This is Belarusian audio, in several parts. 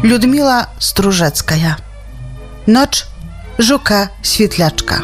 Людмила Strużecka. Noc Żuka Świetlaczka.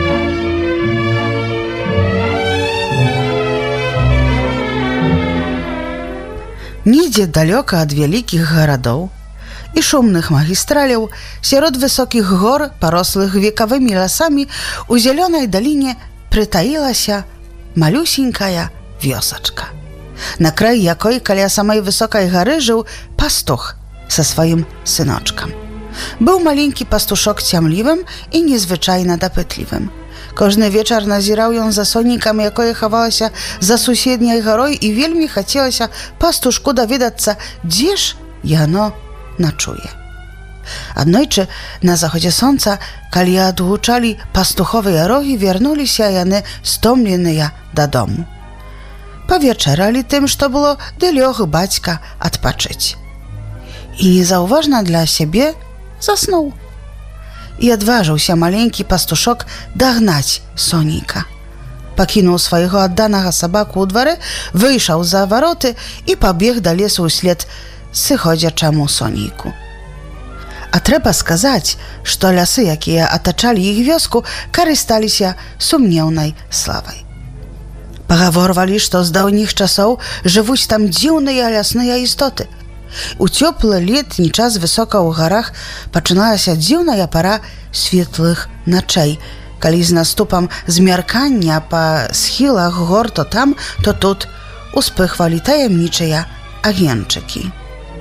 Нідзе далёка ад вялікіх гарадоў і шумных магістраляў, сярод высокіх гор, парослых векавымі лясамі, у зялёнай даліне прытаілася малюсенькая вёсачка, на край якой каля самай высокай гары жыў пастух са сваім сыночкам. Быў маленькі пастушок цямлівым і незвычайна дапытлівым. Кожны вечар назіраў ён за сонейкам, якое хавалася за суседняй гарой, і вельмі хацелася пастушку даведацца, дзе ж яно начуе. Аднойчы на заходзе сонца, калі адгучалі пастуховыя рогі, вярнуліся яны стомленыя дадому. Павячэралі тым, што было, ды лёг бацька адпачыць. І незаўважна для сябе заснуў. І адважыўся маленькі пастушок дагнаць сонейка. Пакінуў свайго адданага сабаку ў дварэ, выйшаў за вароты і пабег да лесу ўслед сыходзячаму сонейку. А трэба сказаць, што лясы, якія атачалі іх вёску, карысталіся сумнеўнай славай. Пагаворвалі, што з даўніх часоў жывуць там дзіўныя лясныя істоты. У цёплы летні час высока ў гарах пачыналася дзіўная пара светлых начэй, калі з наступам змяркання па схілах гор то там, то тут успыхвалі таямнічыя агеньчыкі.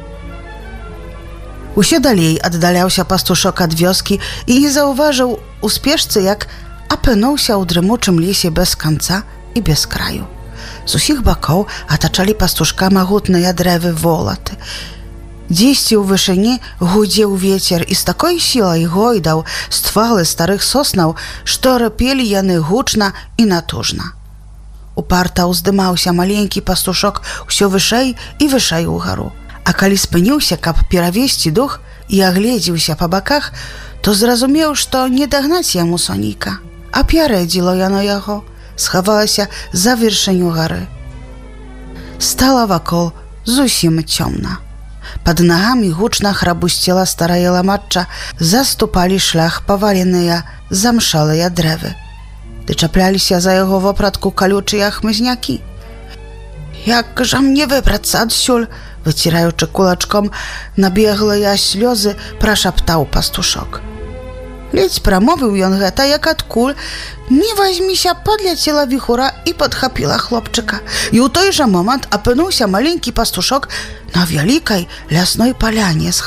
Усё далей аддаляўся пастушок ад вёскі і не заўважыў у спешцы, як апынуўся ў дрымучым лесе без канца і без краю. З усіх бакоў атачалі пастушка магутныя дрэвы волаты. Дзесьці ў вышыні гудзеў вецер і з такой сілай гойдаў ствалы старых соснаў, што рыпелі яны гучна і натужна. Упарта ўздымаўся маленькі пастушок усё вышэй і вышэй угару. А калі спыніўся, каб перавесці дух і агледзеўся па баках, то зразумеў, што не дагнаць яму сонейка. Апярэдзіла яно яго, схавалася за вяршыню гары. Стала вакол зусім цёмна. Пад нагамі гучна храбусцела старая ламачча, заступалі шлях паваленыя замшалыя дрэвы. Ды чапляліся за яго вопратку калючыя хмызнякі. «Як жа мне выбрацца адсюль?» — выціраючы кулачком набеглыя слёзы, прашаптаў пастушок. Ледзь прамовіў ён гэта, як адкуль не вазьміся, падляцела віхура і падхапіла хлопчыка. І ў той жа момант апынуўся маленькі пастушок на вялікай лясной паляне з